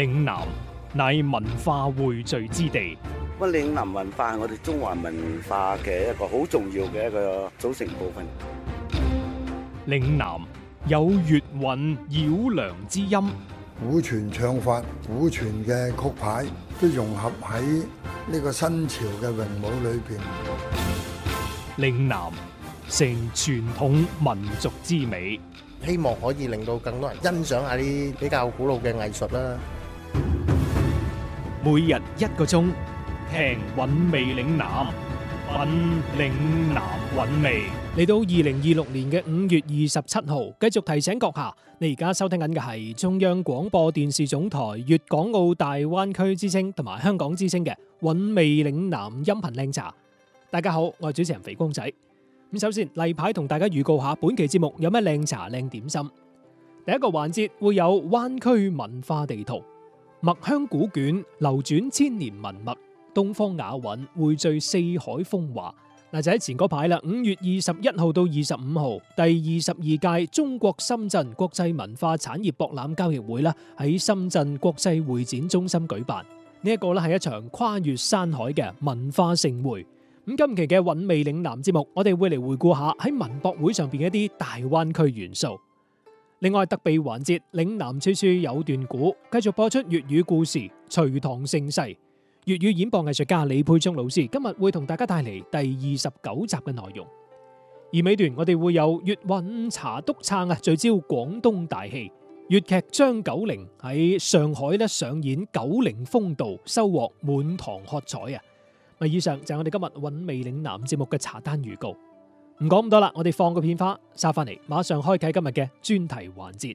嶺南乃文化匯聚之地。 咁嶺南文化係我哋中華文化嘅一個好重要嘅一個組成部分。 嶺南有粵韻繞梁之音， 古傳唱法、古傳嘅曲牌都融合喺呢個新潮嘅詠舞裏邊。 嶺南成傳統民族之美， 希望可以令到更多人欣賞下啲比較古老嘅藝術啦。 每日1個鐘，聽韻味嶺南，品嶺南韻味。嚟到2026年嘅5月27號，繼續提醒閣下，你而家收聽緊嘅係中央廣播電視總台粵港澳大灣區之聲同埋香港之聲嘅韻味嶺南音頻靚茶。大家好，我係主持人肥公仔。咁首先例牌同大家預告下本期節目有咩靚茶靚點心。第一個環節會有灣區文化地圖，墨香古卷流轉千年文物，東方雅韻匯聚四海風華。嗱，就喺前嗰排啦，5月21號到25號，第22屆中國深圳國際文化產業博覽交易會啦，喺深圳國際會展中心舉辦。呢一個咧係一場跨越山海嘅文化盛會。咁今期嘅韻味嶺南節目，我哋會嚟回顧下喺文博會上邊嘅一啲大灣區元素。另外特備環節，嶺南處處有段古，繼續播出粵語故事《隋唐盛世》。粵語演播藝術家李佩忠老師今日會同大家帶嚟第29集嘅內容。而尾段我哋會有粵韻茶督撐聚焦廣東大戲。粵劇張九齡喺上海咧上演九齡風度，收穫滿堂喝彩啊！以上就係我哋今日韻味嶺南節目嘅茶單預告。唔講咁多啦，我哋放個片花，沙翻嚟，馬上開啟今日嘅專題環節。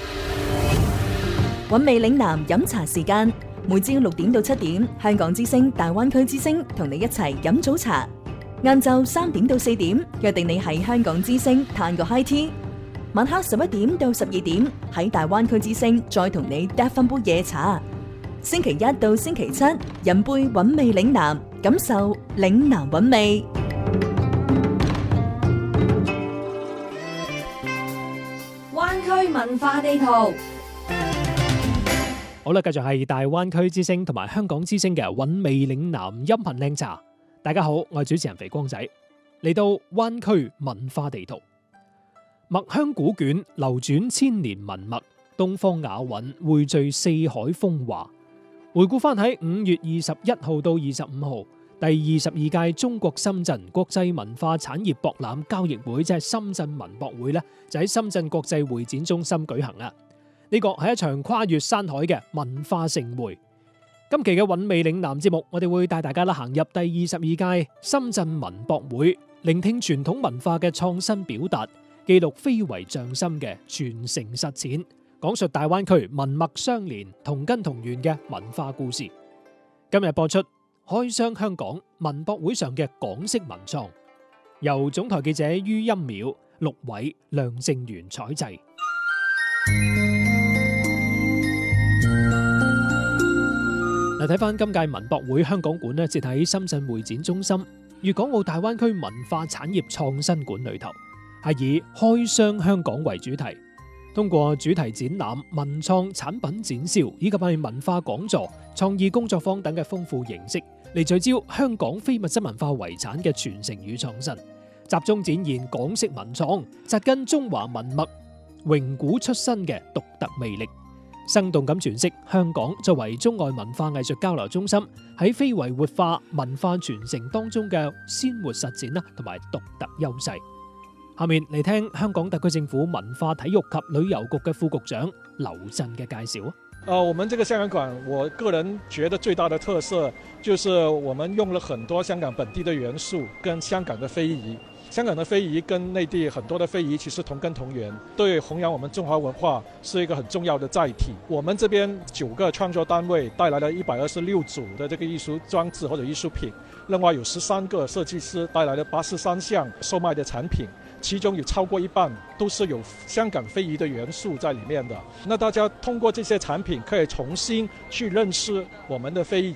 韻味嶺南飲茶時間，每朝6點到7點，香港之聲、大灣區之聲同你一齊飲早茶。晏晝3點到4點，約定你喺香港之聲嘆個 high tea。晚黑11點到12點，喺大灣區之聲再同你嗒翻杯夜茶。星期一到星期七，飲杯韻味嶺南，感受嶺南韻味。 灣區文化地圖。 好啦，繼續係大灣區之聲同埋香港之聲嘅韻味嶺南音頻靚茶。大家好，我係主持人肥光仔。嚟到灣區文化地圖，墨香古卷流轉千年文物，東方雅韻匯聚四海風華。回顧翻喺5月21號到25號，第22屆中國深圳國際文化產業博覽交易會，即係深圳文博會咧，就喺深圳國際會展中心舉行啦。呢個係一場跨越山海嘅文化盛會。今期嘅韻味嶺南節目，我哋會帶大家行入第22屆深圳文博會，聆聽傳統文化嘅創新表達，記錄非遺匠心嘅傳承實踐，講述大灣區文脈相連、同根同源嘅文化故事。今日播出開箱香港文博會上嘅港式文創，由總台記者于音淼、陸偉、梁正元採製。嗱，睇翻今屆文博會香港館咧，設喺深圳會展中心粵港澳大灣區文化產業創新館裏頭，係以開箱香港為主題，通過主題展覽、文創產品展銷以及係文化講座、創意工作坊等嘅豐富形式，嚟聚焦香港非物質文化遺產嘅傳承與創新，集中展現港式文創紮根中華文脈、榮古出身嘅獨特魅力，生動咁詮釋香港作為中外文化藝術交流中心喺非遺活化、文化傳承當中嘅鮮活實踐啦，同埋獨特優勢。下面嚟聽香港特區政府文化體育及旅遊局嘅副局長劉震嘅介紹啊。 我們這個香港館，我個人覺得最大的特色就是我們用了很多香港本地的元素，跟香港的非遺。香港的非遺跟內地很多的非遺其實同根同源，對弘揚我們中華文化是一個很重要的載體。我們這邊9個創作單位帶來了126組的這個藝術裝置或者藝術品，另外有13個設計師帶來了83項售賣的產品，其中有超過一半都是有香港非遺的元素在裡面的。那大家通過這些產品可以重新去認識我們的非遺，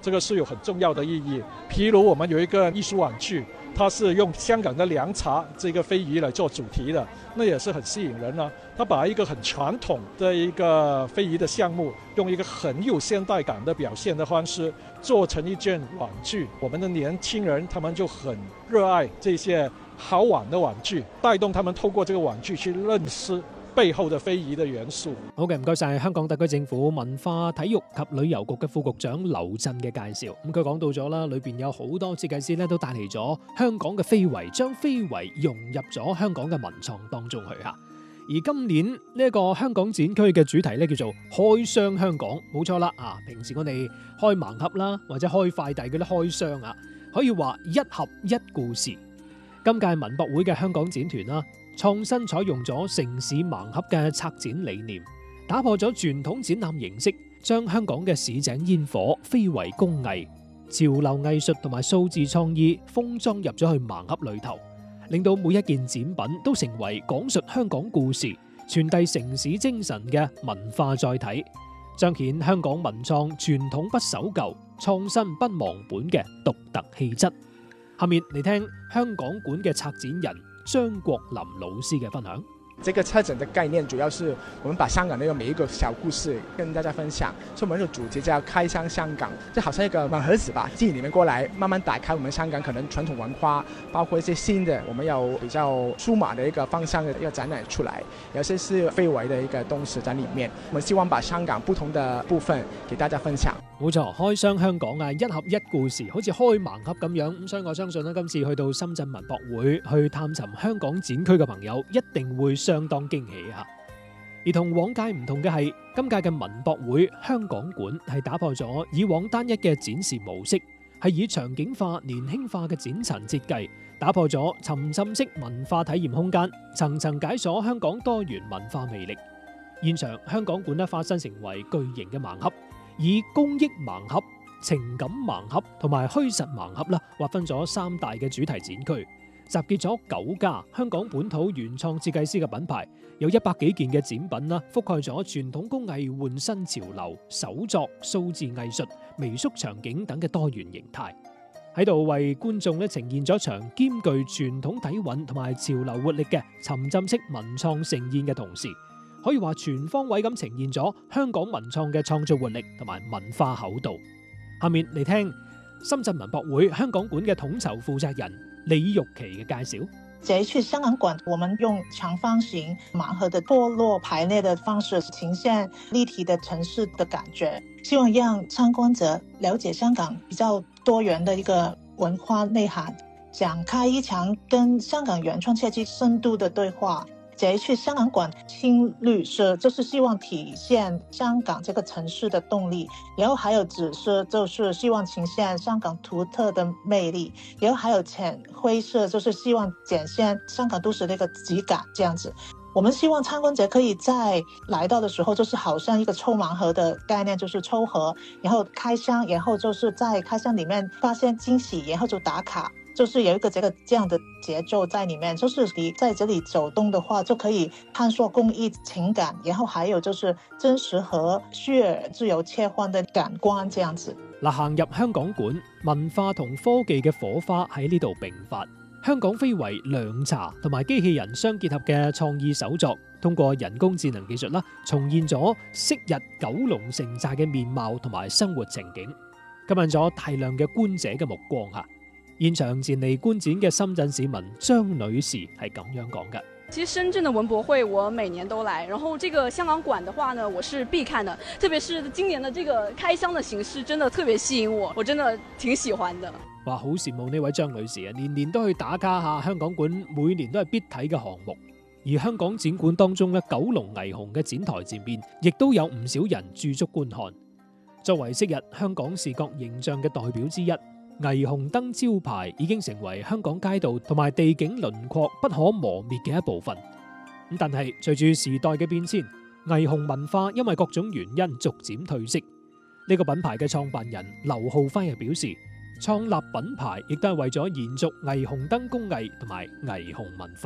這個是有很重要的意義。譬如我們有一個藝術玩具，它是用香港的涼茶這個非遺來做主題的，那也是很吸引人啊。它把一個很傳統的一個非遺的項目，用一個很有現代感的表現的方式做成一件玩具，我們的年輕人他們就很熱愛這些好玩的玩具，帶動他們透過這個玩具去認識背後的非遺的元素。 好嘅，唔該晒香港特區政府文化體育及旅遊局嘅副局長劉震嘅介紹。咁佢講到咗啦，裏邊有好多設計師咧都帶嚟咗香港嘅非遺，將非遺融入咗香港嘅文創當中去嚇。而今年呢一個香港展區嘅主題咧叫做開箱香港，冇錯啦啊！平時我哋開盲盒啦，或者開快遞嗰啲開箱啊，可以話一盒一故事。今屆文博會嘅香港展團啦，創新採用咗城市盲盒嘅策展理念，打破咗傳統展覽形式，將香港嘅市井煙火、非遺工藝、潮流藝術同埋數字創意封裝入咗去盲盒裏頭，令到每一件展品都成為講述香港故事、傳遞城市精神嘅文化載體，彰顯香港文創傳統不守舊、創新不忘本嘅獨特氣質。下面嚟聽香港館嘅策展人張國林老師嘅分享。 這個策展的概念主要是我們把香港的每一個小故事跟大家分享，所以我們的主題叫開箱香港，就好像一個盲盒子吧，進裡面過來慢慢打開我們香港可能傳統文化，包括一些新的我們有比較數碼的一個方向的一個展覽出來，有些是非遺的一個東西在裡面，我們希望把香港不同的部分給大家分享。 冇錯，開箱香港啊，一盒一故事，好似開盲盒咁樣。咁所以我相信咧，今次去到深圳文博會去探尋香港展區嘅朋友，一定會相當驚喜嚇。而同往屆唔同嘅係，今屆嘅文博會香港館係打破咗以往單一嘅展示模式，係以場景化、年輕化嘅展陳設計，打破咗沉浸式文化體驗空間，層層解鎖香港多元文化魅力。現場香港館咧化身成為巨型嘅盲盒，以公益盲盒、情感盲盒同埋虛實盲盒啦，劃分咗三大嘅主題展區，集結咗9家香港本土原創設計師嘅品牌，有100幾件嘅展品啦，覆蓋咗傳統工藝換新潮流、手作、數字藝術、微縮場景等嘅多元形態，喺度為觀眾咧呈現咗場兼具傳統底蘊同埋潮流活力嘅沉浸式文創盛宴嘅同時，可以話全方位咁呈現咗香港文創嘅創造活力同埋文化厚度。下面嚟聽深圳文博會香港館嘅統籌負責人李玉琪嘅介紹。 這一次香港館，我們用長方形盲盒的脱落排列的方式，呈現立體的城市的感覺，希望讓參觀者了解香港比較多元的一個文化內涵，展開一場跟香港原創設計深度的對話。這一次香港館青綠色就是希望體現香港這個城市的動力，然後還有紫色就是希望呈現香港獨特的魅力，然後還有淺灰色就是希望展現香港都市的一個質感。這樣子我們希望參觀者可以在來到的時候就是好像一個抽盲盒的概念，就是抽盒然後開箱，然後就是在開箱裡面發現驚喜，然後就打卡，就是有一個這樣的節奏在裡面，就是你在這裡走動的話就可以探索工藝情感，然後還有就是真實和虛擬自由切換的感官這樣子。 行入香港館，文化同科技嘅火花喺呢度迸發，香港非遺涼茶同埋機器人相結合嘅創意手作，通過人工智能技術啦，重現咗昔日九龍城寨嘅面貌同埋生活情景，吸引咗大量嘅觀者嘅目光嚇。現場前嚟觀展嘅深圳市民張女士係咁樣講嘅。 其實深圳的文博會我每年都來，然後這個香港館的話呢，我是必看的，特別是今年的這個開箱的形式真的特別吸引我，我真的挺喜歡的。哇，好羨慕呢位張女士啊，年年都去打卡下香港館，每年都係必睇嘅項目。而香港展館當中咧，九龍霓虹嘅展台前面亦都有唔少人駐足觀看。作為昔日香港視覺形象嘅代表之一，霓虹燈招牌已經成為香港街道同埋地景輪廓不可磨滅嘅一部分。但係隨住時代嘅變遷，霓虹文化因為各種原因逐漸褪色。呢個品牌嘅創辦人劉浩輝表示，創立品牌亦都係為咗延續霓虹燈工藝同埋霓虹文化。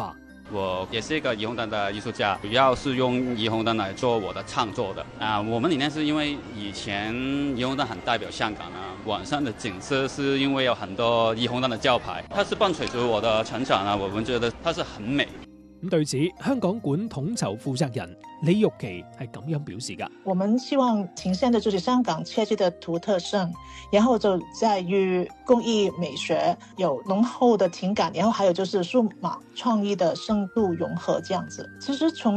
我也是一个霓虹灯的艺术家，主要是用霓虹灯来做我的创作的。我们理念是因为以前霓虹灯很代表香港啊，晚上的景色是因为有很多霓虹燈嘅招牌，它是伴隨住我的成長啊，我們覺得它是很美。 咁對此，香港館統籌負責人李玉琪係咁樣表示㗎。 我們希望呈現的就是香港設計的獨特性，然後就在於工藝美學有濃厚的情感，然後還有就是數碼創意的深度融合這樣子。其實從